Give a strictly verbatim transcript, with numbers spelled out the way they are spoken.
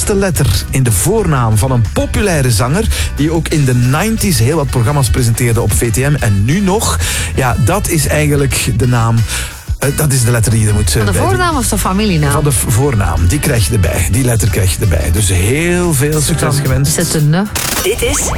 laatste letter in de voornaam van een populaire zanger die ook in de negentig heel wat programma's presenteerde op V T M en nu nog. Ja, dat is eigenlijk de naam. Uh, dat is de letter die je moet... Uh, van de voornaam of de familienaam? Van de v- voornaam. Die krijg je erbij. Die letter krijg je erbij. Dus heel veel succes gewenst. Is het een ne? Dit is